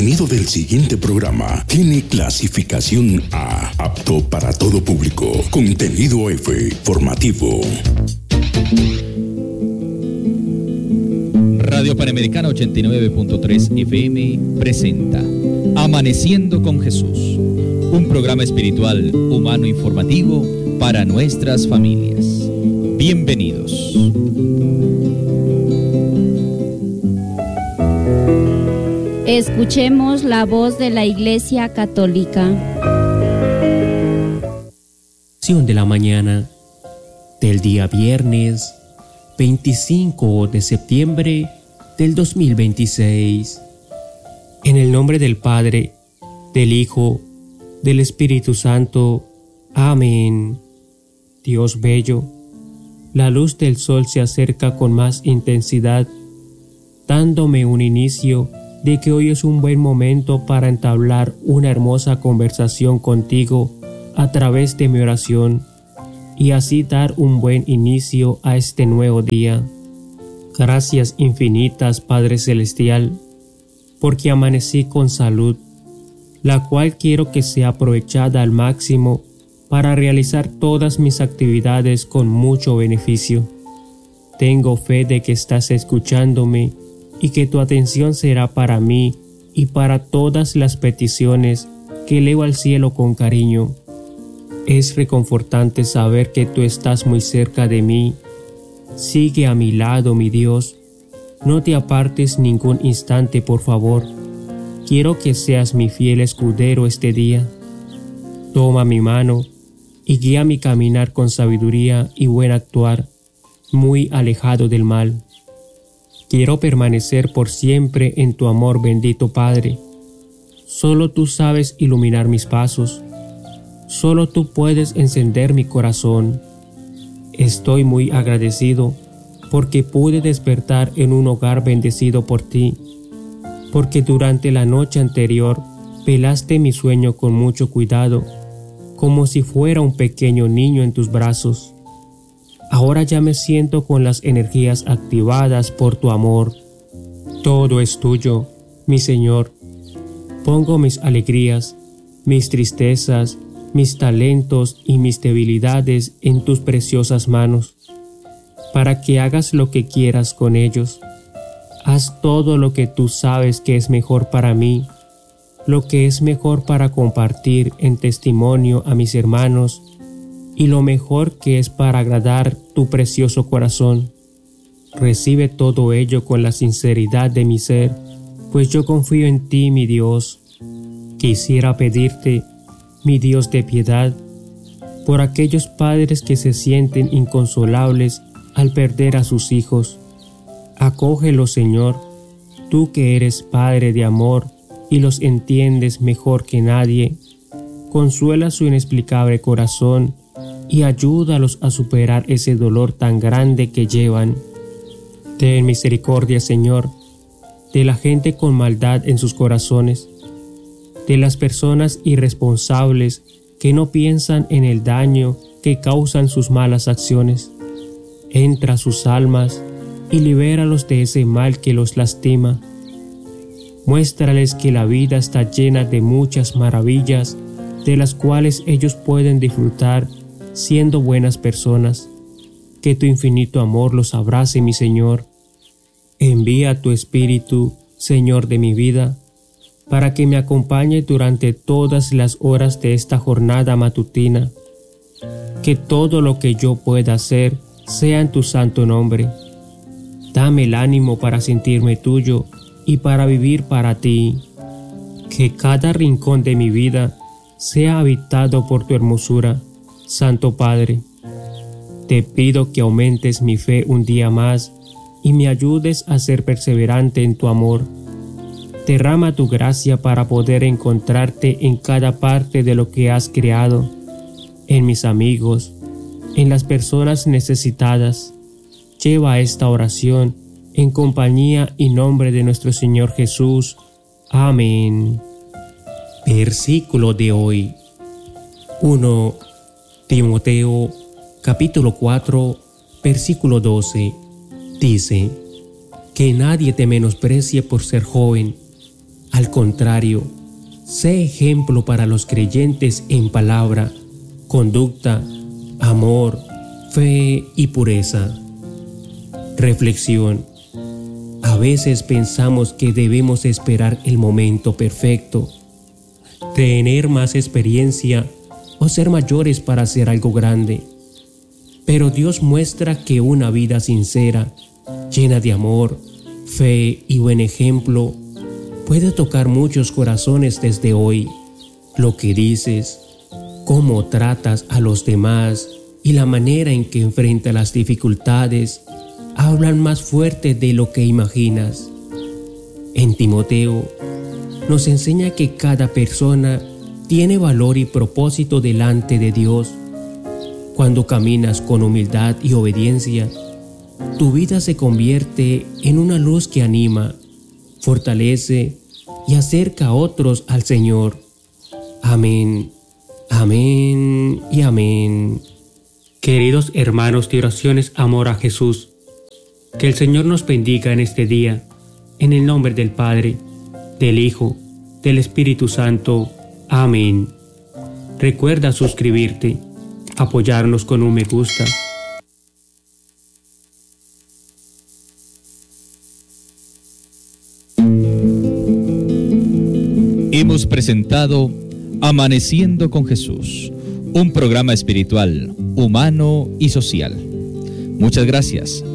contenido del siguiente programa tiene clasificación A, apto para todo público. Contenido F, formativo. Radio Panamericana 89.3 FM presenta Amaneciendo con Jesús, un programa espiritual, humano, informativo para nuestras familias. Bienvenidos. Escuchemos la voz de la Iglesia Católica. De la mañana del día viernes 25 de septiembre del 2026. En el nombre del Padre, del Hijo, del Espíritu Santo. Amén. Dios bello, la luz del sol se acerca con más intensidad, dándome un inicio de que hoy es un buen momento para entablar una hermosa conversación contigo a través de mi oración y así dar un buen inicio a este nuevo día. Gracias infinitas, Padre Celestial, porque amanecí con salud, la cual quiero que sea aprovechada al máximo para realizar todas mis actividades con mucho beneficio. Tengo fe de que estás escuchándome y que tu atención será para mí y para todas las peticiones que elevo al cielo con cariño. Es reconfortante saber que tú estás muy cerca de mí. Sigue a mi lado, mi Dios. No te apartes ningún instante, por favor. Quiero que seas mi fiel escudero este día. Toma mi mano y guía mi caminar con sabiduría y buen actuar, muy alejado del mal. Quiero permanecer por siempre en tu amor, bendito Padre. Solo tú sabes iluminar mis pasos. Solo tú puedes encender mi corazón. Estoy muy agradecido porque pude despertar en un hogar bendecido por ti, porque durante la noche anterior velaste mi sueño con mucho cuidado, como si fuera un pequeño niño en tus brazos. Ahora ya me siento con las energías activadas por tu amor. Todo es tuyo, mi Señor. Pongo mis alegrías, mis tristezas, mis talentos y mis debilidades en tus preciosas manos, para que hagas lo que quieras con ellos. Haz todo lo que tú sabes que es mejor para mí, lo que es mejor para compartir en testimonio a mis hermanos, y lo mejor que es para agradar tu precioso corazón. Recibe todo ello con la sinceridad de mi ser, pues yo confío en ti, mi Dios. Quisiera pedirte, mi Dios de piedad, por aquellos padres que se sienten inconsolables al perder a sus hijos. Acógelos, Señor, tú que eres Padre de amor y los entiendes mejor que nadie. Consuela su inexplicable corazón y ayúdalos a superar ese dolor tan grande que llevan. Ten misericordia, Señor, de la gente con maldad en sus corazones, de las personas irresponsables que no piensan en el daño que causan sus malas acciones. Entra a sus almas y libéralos de ese mal que los lastima. Muéstrales que la vida está llena de muchas maravillas de las cuales ellos pueden disfrutar siendo buenas personas. Que tu infinito amor los abrace, mi Señor. Envía tu Espíritu, Señor de mi vida, para que me acompañe durante todas las horas de esta jornada matutina. Que todo lo que yo pueda hacer sea en tu santo nombre. Dame el ánimo para sentirme tuyo y para vivir para ti. Que cada rincón de mi vida sea habitado por tu hermosura, Santo Padre. Te pido que aumentes mi fe un día más y me ayudes a ser perseverante en tu amor. Derrama tu gracia para poder encontrarte en cada parte de lo que has creado, en mis amigos, en las personas necesitadas. Lleva esta oración en compañía y nombre de nuestro Señor Jesús. Amén. Versículo de hoy. 1 Timoteo capítulo 4, versículo 12. Dice: que nadie te menosprecie por ser joven. Al contrario, sé ejemplo para los creyentes en palabra, conducta, amor, fe y pureza. Reflexión. A veces pensamos que debemos esperar el momento perfecto, tener más experiencia o ser mayores para hacer algo grande. Pero Dios muestra que una vida sincera, llena de amor, fe y buen ejemplo, puede tocar muchos corazones desde hoy. Lo que dices, cómo tratas a los demás y la manera en que enfrentas las dificultades hablan más fuerte de lo que imaginas. En Timoteo nos enseña que cada persona tiene valor y propósito delante de Dios. Cuando caminas con humildad y obediencia, tu vida se convierte en una luz que anima, fortalece y acerca a otros al Señor. Amén, amén y amén. Queridos hermanos de oraciones Amor a Jesús, que el Señor nos bendiga en este día, en el nombre del Padre, del Hijo, del Espíritu Santo. Amén. Recuerda suscribirte, apoyarnos con un me gusta. Hemos presentado Amaneciendo con Jesús, un programa espiritual, humano y social. Muchas gracias